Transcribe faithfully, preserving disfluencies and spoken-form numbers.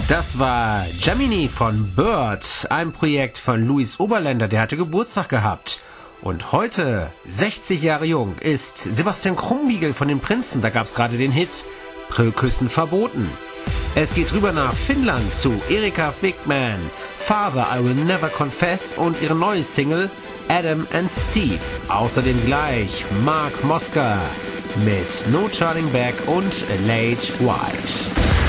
Das war Gemini von Bird, ein Projekt von Louis Oberländer, der hatte Geburtstag gehabt. Und heute, sechzig Jahre jung, ist Sebastian Krumbiegel von den Prinzen. Da gab's gerade den Hit Brillküssen verboten. Es geht rüber nach Finnland zu Erika Bigman, Father I Will Never Confess und ihre neue Single Adam and Steve. Außerdem gleich Mark Mosker mit No Turning Back und Late White.